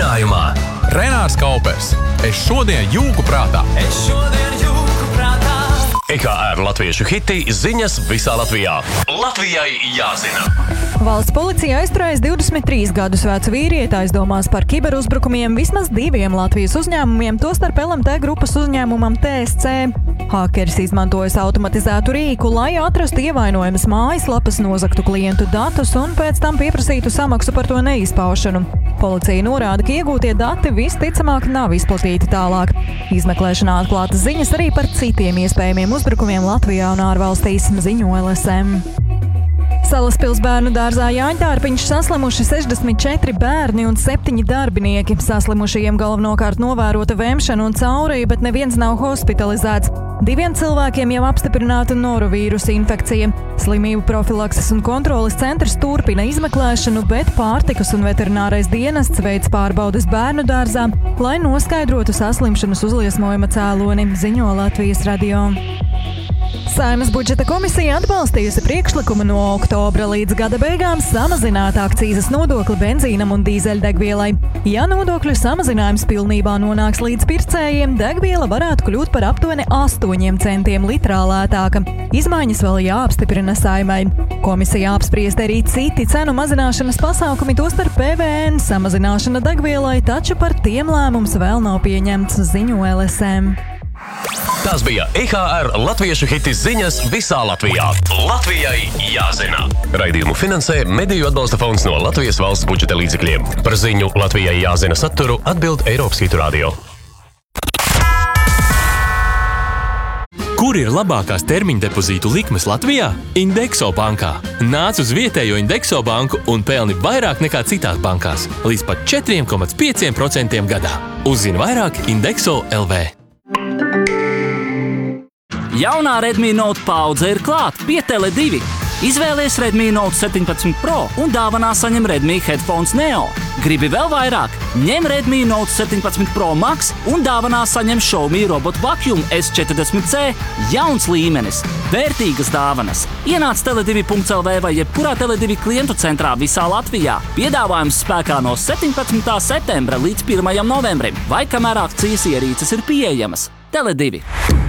Brīdinājumā Renārs Kaupers. Es šodien jūku prātā. EKR latviešu hiti ziņas visā Latvijā. Latvijai jāzina. Valsts policija aizturēs 23 gadus vecu vīrieti aizdomās par kiberuzbrukumiem vismaz 2 Latvijas uzņēmumiem, tostarp LMT grupas uzņēmumam TSC. Hakeris izmantojas automatizētu rīku, lai atrastu ievainojamas mājaslapas, nozagtu klientu datus un pēc tam pieprasītu samaksu par to neizpaušanu. Policija norāda, ka iegūtie dati visticamāk nav izplatīti tālāk. Izmeklēšanā atklātas ziņas arī par citiem iespējamiem uzbrukumiem Latvijā un ārvalstīs, ziņo LSM. Salaspils bērnu dārzā Jāņtārpiņš saslimuši 64 bērni un 7 darbinieki. Saslimušajiem galvenokārt novērota vēmšana un caurija, bet neviens nav hospitalizēts. 2 cilvēkiem jau apstiprināta norovīrusa infekcija. Slimību profilakses un kontroles centrs turpina izmeklēšanu, bet pārtikas un veterinārais dienests veic pārbaudes bērnu dārzā, lai noskaidrotu saslimšanas uzliesmojuma cēloni, ziņo Latvijas radio. Saeimas budžeta komisija atbalstījusi priekšlikumu no oktobra līdz gada beigām samazināt akcīzes nodokli benzīnam un dīzeļdegvielai. Ja nodokļu samazinājums pilnībā nonāks līdz pircējiem, degviela varētu kļūt par aptuveni 8 centiem litrā lētāka. Izmaiņas vēl jāapstiprina Saeimai. Komisija apspriest arī citi cenu mazināšanas pasākumi, tostarp PVN samazināšana degvielai, taču par tiem lēmums vēl nav pieņemts, ziņo LSM. Tas bija EKR latviešu hiti ziņas visā Latvijā. Latvijai jāzina. Raidījumu finansē Mediju atbalsta fonds no Latvijas valsts budžeta līdzekļiem. Par ziņu Latvijai jāzina saturu atbild Eiropas Hitu Radio. Kur ir labākās termiņdepozītu likmes Latvijā? Indexo bankā. Nāc uz vietējo Indexo banku un pelni vairāk nekā citās bankās. Līdz pat 4,5% gadā. Uzzini vairāk Indexo LV. Jaunā Redmi Note paudze ir klāt pie Tele2. Izvēlies Redmi Note 17 Pro un dāvanā saņem Redmi Headphones Neo. Gribi vēl vairāk? Ņem Redmi Note 17 Pro Max un dāvanā saņem Xiaomi Robot Vacuum S40C. Jauns līmenis, vērtīgas dāvanas. Ienāc tele2.lv vai jebkurā Tele2 klientu centrā visā Latvijā. Piedāvājums spēkā no 17. septembra līdz 1. novembrim, vai kamēr akcijas ierīces ir pieejamas. Tele2.